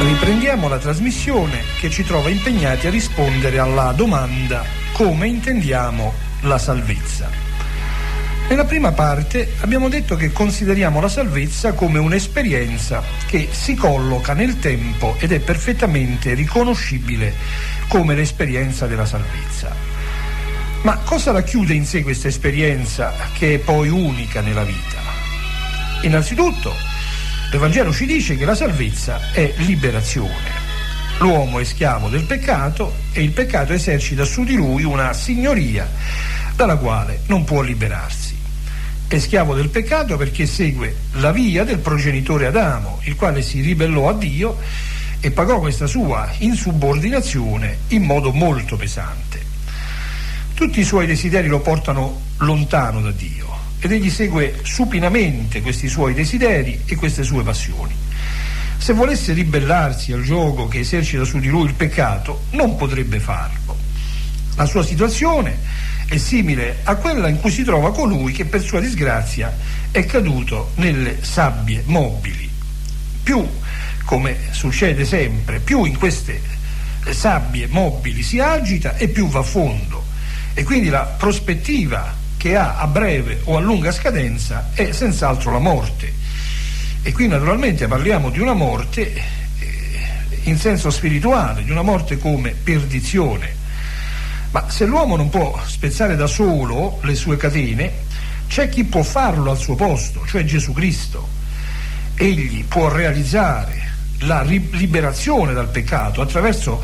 Riprendiamo la trasmissione che ci trova impegnati a rispondere alla domanda: come intendiamo la salvezza? Nella prima parte abbiamo detto che consideriamo la salvezza come un'esperienza che si colloca nel tempo ed è perfettamente riconoscibile come l'esperienza della salvezza. Ma cosa racchiude in sé questa esperienza che è poi unica nella vita? Innanzitutto, l'Evangelo ci dice che la salvezza è liberazione. L'uomo è schiavo del peccato e il peccato esercita su di lui una signoria dalla quale non può liberarsi. È schiavo del peccato perché segue la via del progenitore Adamo, il quale si ribellò a Dio e pagò questa sua insubordinazione in modo molto pesante. Tutti i suoi desideri lo portano lontano da Dio ed egli segue supinamente questi suoi desideri e queste sue passioni. Se volesse ribellarsi al giogo che esercita su di lui il peccato, non potrebbe farlo. La sua situazione è simile a quella in cui si trova colui che per sua disgrazia è caduto nelle sabbie mobili. Più, come succede sempre, più in queste sabbie mobili si agita e più va a fondo. E quindi la prospettiva che ha a breve o a lunga scadenza è senz'altro la morte. E qui naturalmente parliamo di una morte in senso spirituale, di una morte come perdizione. Ma se l'uomo non può spezzare da solo le sue catene, c'è chi può farlo al suo posto, cioè Gesù Cristo. Egli può realizzare la liberazione dal peccato attraverso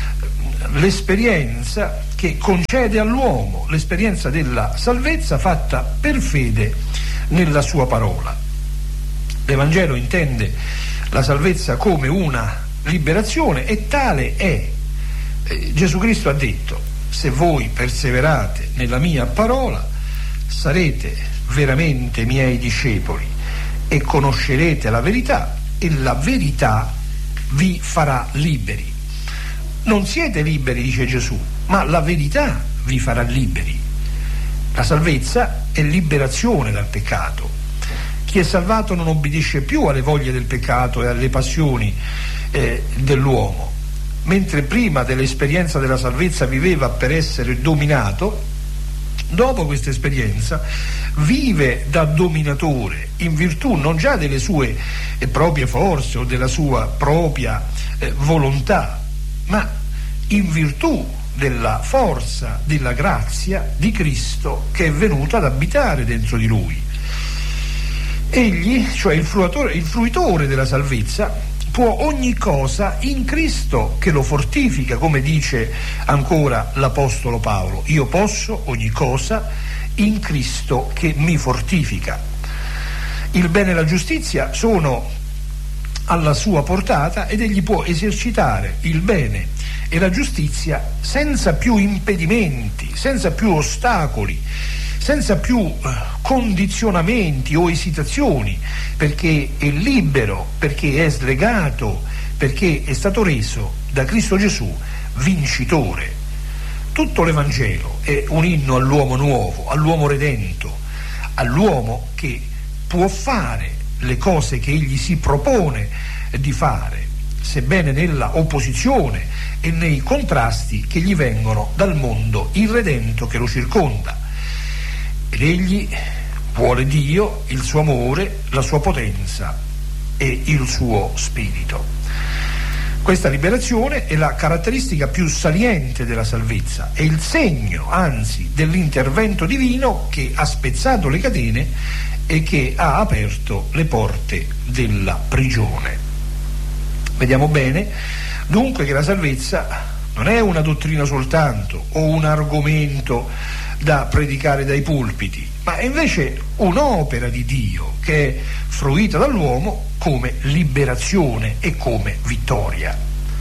l'esperienza che concede all'uomo, l'esperienza della salvezza fatta per fede nella sua parola. L'Evangelo intende la salvezza come una liberazione e tale è. Gesù Cristo ha detto: se voi perseverate nella mia parola sarete veramente miei discepoli e conoscerete la verità e la verità vi farà liberi. Non siete liberi, dice Gesù, ma la verità vi farà liberi. La salvezza è liberazione dal peccato. Chi è salvato non obbedisce più alle voglie del peccato e alle passioni dell'uomo. Mentre prima dell'esperienza della salvezza viveva per essere dominato, dopo questa esperienza vive da dominatore in virtù non già delle sue proprie forze o della sua propria volontà, ma in virtù della forza, della grazia di Cristo che è venuto ad abitare dentro di lui. Egli, cioè il fruitore della salvezza, può ogni cosa in Cristo che lo fortifica, come dice ancora l'Apostolo Paolo: io posso ogni cosa in Cristo che mi fortifica. Il bene e la giustizia sono alla sua portata ed egli può esercitare il bene e la giustizia senza più impedimenti, senza più ostacoli, senza più condizionamenti o esitazioni, perché è libero, perché è slegato, perché è stato reso da Cristo Gesù vincitore. Tutto l'Evangelo è un inno all'uomo nuovo, all'uomo redento, all'uomo che può fare le cose che egli si propone di fare, sebbene nella opposizione e nei contrasti che gli vengono dal mondo irredento che lo circonda. Ed egli vuole Dio, il suo amore, la sua potenza e il suo spirito. Questa liberazione è la caratteristica più saliente della salvezza, è il segno, anzi, dell'intervento divino che ha spezzato le catene e che ha aperto le porte della prigione. Vediamo bene dunque che la salvezza non è una dottrina soltanto o un argomento da predicare dai pulpiti, ma è invece un'opera di Dio che è fruita dall'uomo come liberazione e come vittoria.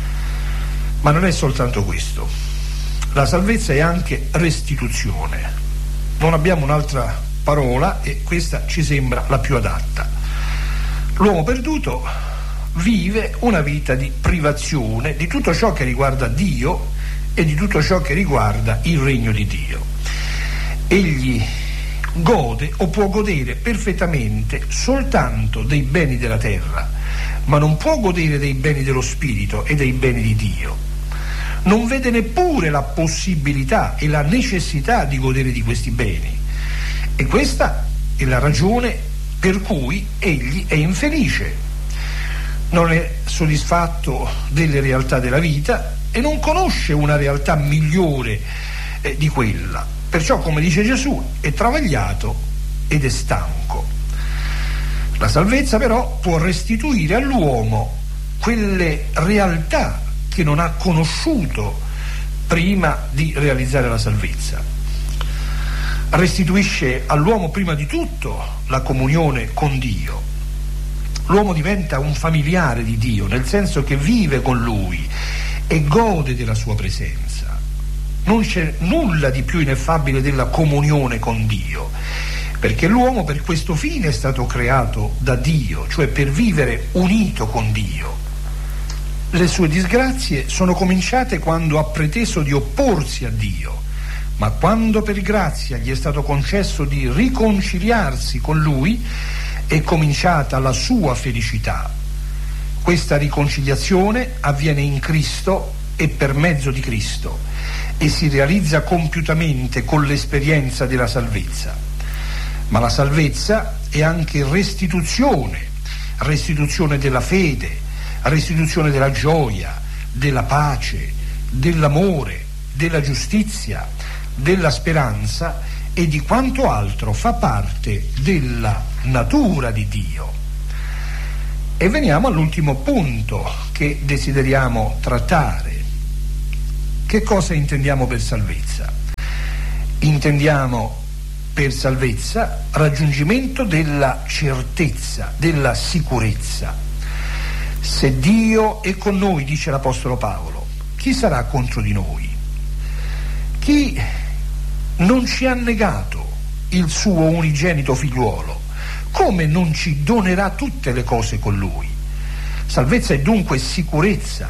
Ma non è soltanto questo. La salvezza è anche restituzione. Non abbiamo un'altra parola e questa ci sembra la più adatta. L'uomo perduto vive una vita di privazione di tutto ciò che riguarda Dio e di tutto ciò che riguarda il regno di Dio. Egli gode o può godere perfettamente soltanto dei beni della terra, ma non può godere dei beni dello Spirito e dei beni di Dio. Non vede neppure la possibilità e la necessità di godere di questi beni. E questa è la ragione per cui egli è infelice. Non è soddisfatto delle realtà della vita e non conosce una realtà migliore di quella. Perciò, come dice Gesù, è travagliato ed è stanco. La salvezza però può restituire all'uomo quelle realtà che non ha conosciuto prima di realizzare la salvezza. Restituisce all'uomo prima di tutto la comunione con Dio. L'uomo diventa un familiare di Dio, nel senso che vive con Lui e gode della sua presenza. Non c'è nulla di più ineffabile della comunione con Dio, perché l'uomo per questo fine è stato creato da Dio, cioè per vivere unito con Dio. Le sue disgrazie sono cominciate quando ha preteso di opporsi a Dio, ma quando per grazia gli è stato concesso di riconciliarsi con Lui è cominciata la sua felicità. Questa riconciliazione avviene in Cristo e per mezzo di Cristo e si realizza compiutamente con l'esperienza della salvezza. Ma la salvezza è anche restituzione della fede, restituzione della gioia, della pace, dell'amore, della giustizia, della speranza e di quanto altro fa parte della natura di Dio. E veniamo all'ultimo punto che desideriamo trattare. Che cosa intendiamo per salvezza? Intendiamo per salvezza raggiungimento della certezza, della sicurezza. Se Dio è con noi, dice l'Apostolo Paolo, chi sarà contro di noi? Chi non ci ha negato il suo unigenito figliuolo, come non ci donerà tutte le cose con Lui? Salvezza è dunque sicurezza,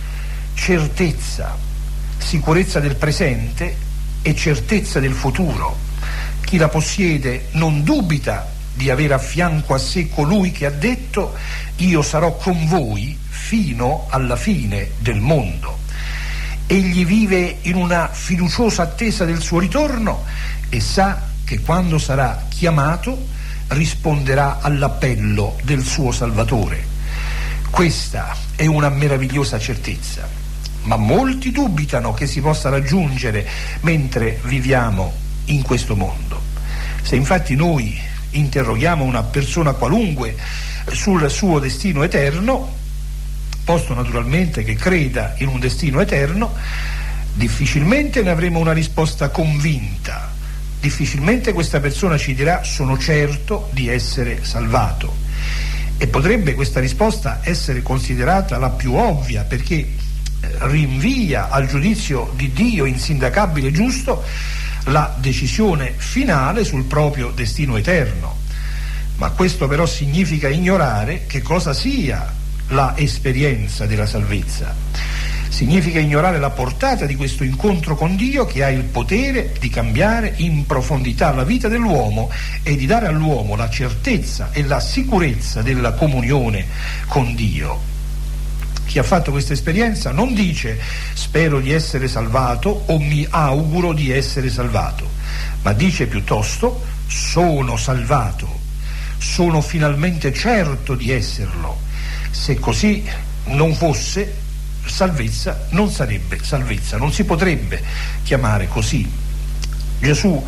certezza, sicurezza del presente e certezza del futuro. Chi la possiede non dubita di avere a fianco a sé colui che ha detto: io sarò con voi fino alla fine del mondo. Egli vive in una fiduciosa attesa del suo ritorno e sa che quando sarà chiamato risponderà all'appello del suo Salvatore. Questa è una meravigliosa certezza, ma molti dubitano che si possa raggiungere mentre viviamo in questo mondo. Se infatti noi interroghiamo una persona qualunque sul suo destino eterno, posto naturalmente che creda in un destino eterno, difficilmente ne avremo una risposta convinta. Difficilmente questa persona ci dirà: sono certo di essere salvato. E potrebbe questa risposta essere considerata la più ovvia, perché rinvia al giudizio di Dio insindacabile e giusto la decisione finale sul proprio destino eterno. Ma questo però significa ignorare che cosa sia la esperienza della salvezza. Significa ignorare la portata di questo incontro con Dio, che ha il potere di cambiare in profondità la vita dell'uomo e di dare all'uomo la certezza e la sicurezza della comunione con Dio. Chi ha fatto questa esperienza non dice: spero di essere salvato o mi auguro di essere salvato, ma dice piuttosto: sono salvato, sono finalmente certo di esserlo. Se così non fosse, salvezza non sarebbe salvezza, non si potrebbe chiamare così. Gesù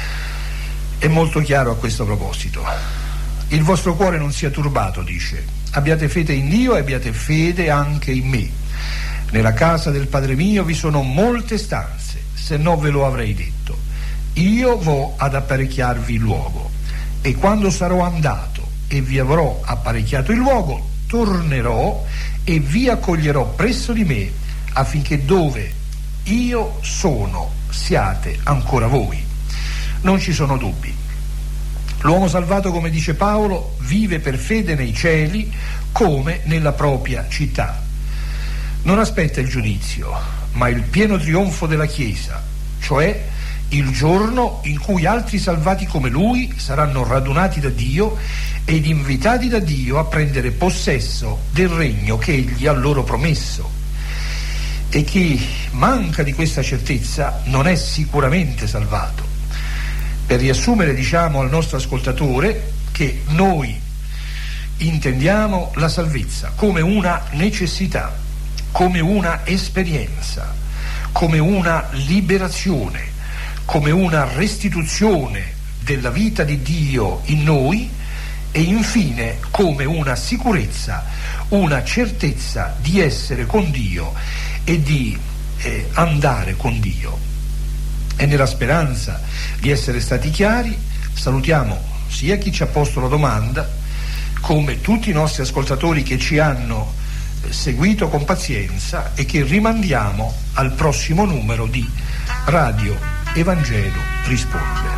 è molto chiaro a questo proposito. Il vostro cuore non sia turbato, dice, abbiate fede in Dio e abbiate fede anche in me. Nella casa del Padre mio vi sono molte stanze, se no ve lo avrei detto. Io vo ad apparecchiarvi il luogo, e quando sarò andato e vi avrò apparecchiato il luogo, tornerò e vi accoglierò presso di me, affinché dove io sono siate ancora voi. Non ci sono dubbi. L'uomo salvato, come dice Paolo, vive per fede nei cieli come nella propria città. Non aspetta il giudizio, ma il pieno trionfo della Chiesa, cioè il giorno in cui altri salvati come lui saranno radunati da Dio ed invitati da Dio a prendere possesso del regno che Egli ha loro promesso. E chi manca di questa certezza non è sicuramente salvato. Per riassumere, diciamo al nostro ascoltatore che noi intendiamo la salvezza come una necessità, come una esperienza, come una liberazione, come una restituzione della vita di Dio in noi e infine come una sicurezza, una certezza di essere con Dio e di andare con Dio. E nella speranza di essere stati chiari salutiamo sia chi ci ha posto la domanda come tutti i nostri ascoltatori che ci hanno seguito con pazienza e che rimandiamo al prossimo numero di Radio Evangelo Risponde.